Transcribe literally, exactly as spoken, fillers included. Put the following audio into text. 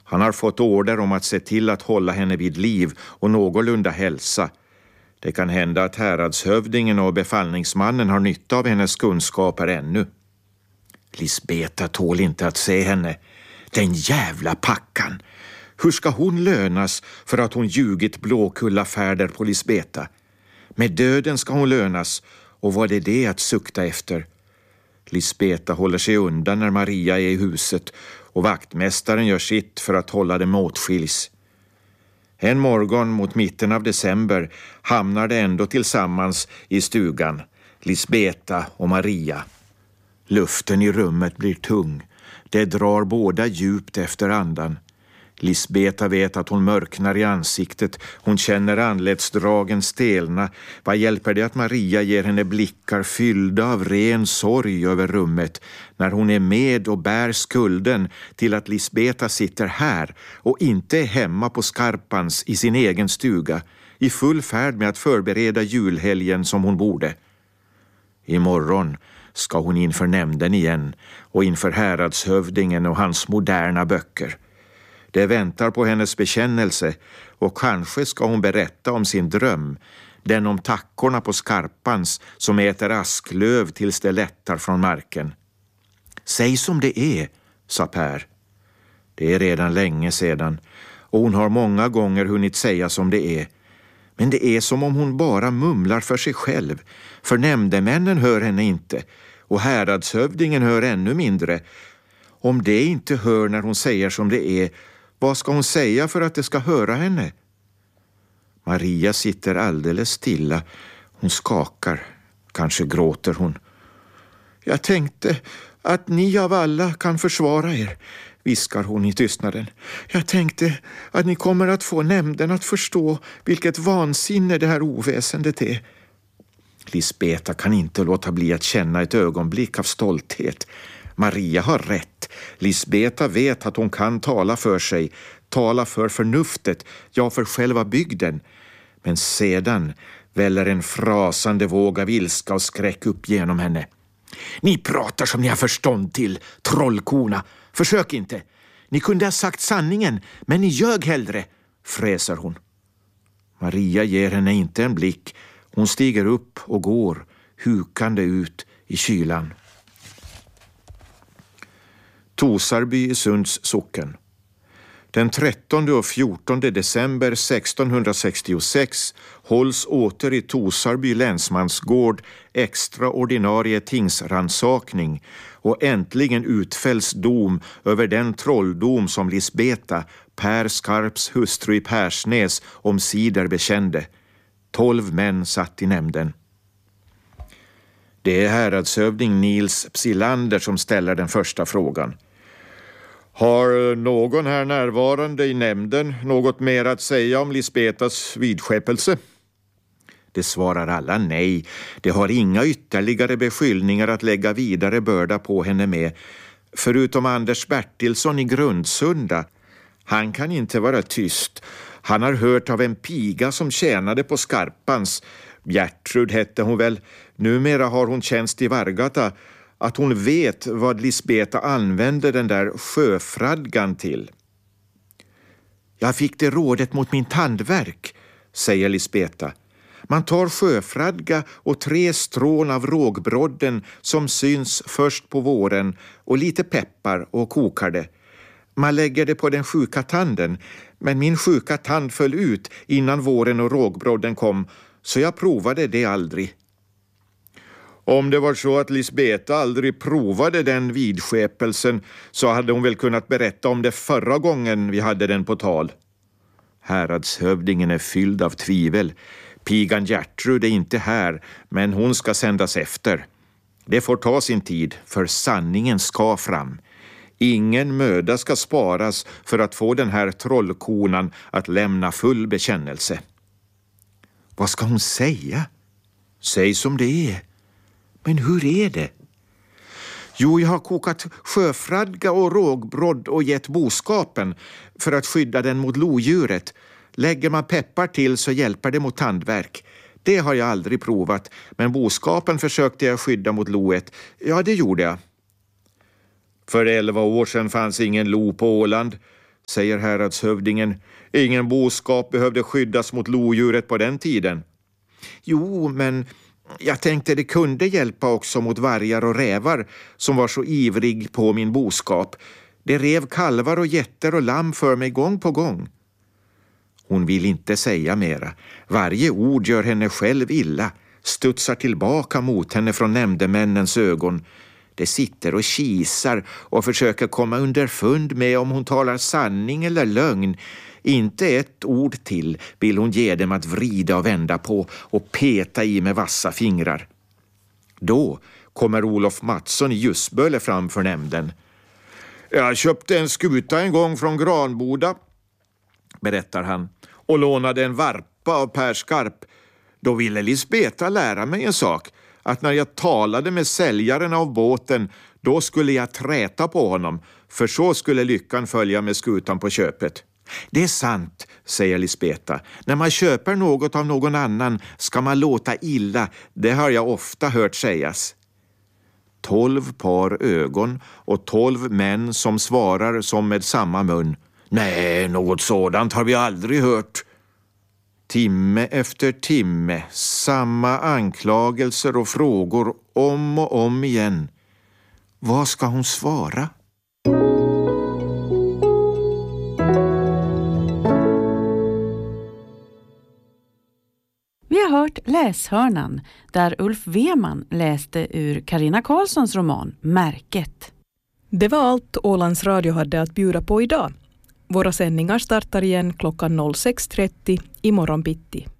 Han har fått order om att se till att hålla henne vid liv och någorlunda hälsa. Det kan hända att häradshövdingen och befallningsmannen har nytta av hennes kunskaper ännu. Lisbeta tål inte att se henne. Den jävla packan! Hur ska hon lönas för att hon ljugit Blåkulla färder på Lisbeta? Med döden ska hon lönas, och vad är det att sukta efter? Lisbeta håller sig undan när Maria är i huset, och vaktmästaren gör sitt för att hålla dem åtskiljs. En morgon mot mitten av december hamnar de ändå tillsammans i stugan, Lisbeta och Maria. Luften i rummet blir tung. Det drar båda djupt efter andan. Lisbeta vet att hon mörknar i ansiktet. Hon känner anletsdragen stelna. Vad hjälper det att Maria ger henne blickar fyllda av ren sorg över rummet när hon är med och bär skulden till att Lisbeta sitter här och inte är hemma på Skarpans i sin egen stuga, i full färd med att förbereda julhelgen som hon borde. Imorgon ska hon inför nämnden igen och inför häradshövdingen och hans moderna böcker. Det väntar på hennes bekännelse, och kanske ska hon berätta om sin dröm, den om tackorna på Skarpans som äter asklöv tills det lättar från marken. Säg som det är, sa Per. Det är redan länge sedan, och hon har många gånger hunnit säga som det är. Men det är som om hon bara mumlar för sig själv, för nämndemännen hör henne inte, och häradshövdingen hör ännu mindre. Om det inte hör när hon säger som det är, vad ska hon säga för att det ska höra henne? Maria sitter alldeles stilla. Hon skakar. Kanske gråter hon. Jag tänkte att ni av alla kan försvara er, viskar hon i tystnaden. Jag tänkte att ni kommer att få nämnden att förstå vilket vansinne det här oväsendet är. Lisbeta kan inte låta bli att känna ett ögonblick av stolthet. Maria har rätt. Lisbeta vet att hon kan tala för sig, tala för förnuftet, ja för själva bygden. Men sedan väller en frasande våg av ilska och skräck upp genom henne. Ni pratar som ni har förstånd till, trollkorna. Försök inte. Ni kunde ha sagt sanningen, men ni ljög hellre, fräser hon. Maria ger henne inte en blick. Hon stiger upp och går, hukande ut i kylan. Tosarby i Sunds socken. Den trettonde och fjortonde december sextonhundrasextiosex hålls åter i Tosarby länsmansgård extraordinarie tingsransakning, och äntligen utfälls dom över den trolldom som Lisbeta, Per Skarps hustru i Persnäs, omsider bekände. Tolv män satt i nämnden. Det är häradshövding Nils Psilander som ställer den första frågan. Har någon här närvarande i nämnden något mer att säga om Lisbetas vidskepelse? Det svarar alla nej. Det har inga ytterligare beskyllningar att lägga vidare börda på henne med. Förutom Anders Bertilsson i Grundsunda. Han kan inte vara tyst. Han har hört av en piga som tjänade på Skarpans. Gertrud hette hon väl. Numera har hon tjänst i Vargata. Att hon vet vad Lisbeta använde den där sjöfradgan till. Jag fick det rådet mot min tandvärk, säger Lisbeta. Man tar sjöfradga och tre strån av rågbrodden som syns först på våren och lite peppar och kokar det. Man lägger det på den sjuka tanden, men min sjuka tand föll ut innan våren och rågbrodden kom, så jag provade det aldrig. Om det var så att Lisbeta aldrig provade den vidskepelsen, så hade hon väl kunnat berätta om det förra gången vi hade den på tal. Häradshövdingen är fylld av tvivel. Pigan Gertrud är inte här, men hon ska sändas efter. Det får ta sin tid, för sanningen ska fram. Ingen möda ska sparas för att få den här trollkonan att lämna full bekännelse. Vad ska hon säga? Säg som det är. Men hur är det? Jo, jag har kokat sjöfradga och rågbrodd och gett boskapen för att skydda den mot lodjuret. Lägger man peppar till så hjälper det mot tandvärk. Det har jag aldrig provat, men boskapen försökte jag skydda mot loet. Ja, det gjorde jag. För elva år sedan fanns ingen lo på Åland. säger häradshövdingen. Ingen boskap behövde skyddas mot lodjuret på den tiden. Jo, men jag tänkte det kunde hjälpa också mot vargar och rävar som var så ivrig på min boskap. Det rev kalvar och getter och lamm för mig gång på gång. Hon vill inte säga mera. Varje ord gör henne själv illa, studsar tillbaka mot henne från nämndemännens ögon. Det sitter och kisar och försöker komma underfund med om hon talar sanning eller lögn. Inte ett ord till vill hon ge dem att vrida och vända på och peta i med vassa fingrar. Då kommer Olof Mattsson i Ljusböle fram för nämnden. Jag köpte en skuta en gång från Granboda, berättar han, och lånade en varpa av Per Skarp. Då ville Lisbeta lära mig en sak, att när jag talade med säljaren av båten, då skulle jag träta på honom, för så skulle lyckan följa med skutan på köpet. Det är sant, säger Lisbeta. När man köper något av någon annan ska man låta illa, det har jag ofta hört sägas. Tolv par ögon och tolv män som svarar som med samma mun. Nej, något sådant har vi aldrig hört. Timme efter timme, samma anklagelser och frågor om och om igen. Vad ska hon svara? Vi har hört Läshörnan där Ulf Weman läste ur Carina Karlssons roman Märket. Det var allt Ålands Radio hade att bjuda på idag. Våra sändningar startar igen klockan sex trettio imorgon bitti.